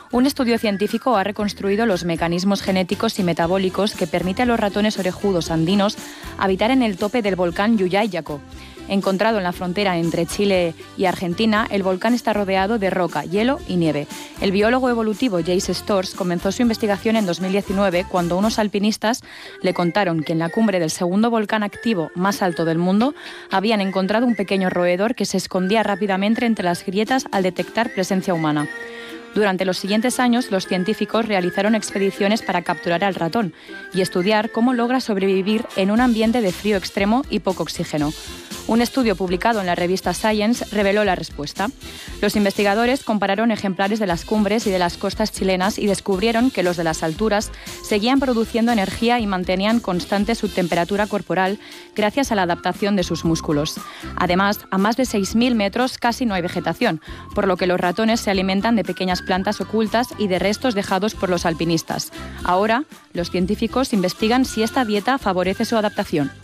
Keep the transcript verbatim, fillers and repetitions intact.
Un estudio científico ha reconstruido los mecanismos genéticos y metabólicos que permiten a los ratones orejudos andinos habitar en el tope del volcán Llullaillaco. Encontrado en la frontera entre Chile y Argentina, el volcán está rodeado de roca, hielo y nieve. El biólogo evolutivo Jace Storrs comenzó su investigación en dos mil diecinueve cuando unos alpinistas le contaron que en la cumbre del segundo volcán activo más alto del mundo habían encontrado un pequeño roedor que se escondía rápidamente entre las grietas al detectar presencia humana. Durante los siguientes años, los científicos realizaron expediciones para capturar al ratón y estudiar cómo logra sobrevivir en un ambiente de frío extremo y poco oxígeno. Un estudio publicado en la revista Science reveló la respuesta. Los investigadores compararon ejemplares de las cumbres y de las costas chilenas y descubrieron que los de las alturas seguían produciendo energía y mantenían constante su temperatura corporal gracias a la adaptación de sus músculos. Además, a más de seis mil metros casi no hay vegetación, por lo que los ratones se alimentan de pequeñas plantas ocultas y de restos dejados por los alpinistas. Ahora, los científicos investigan si esta dieta favorece su adaptación.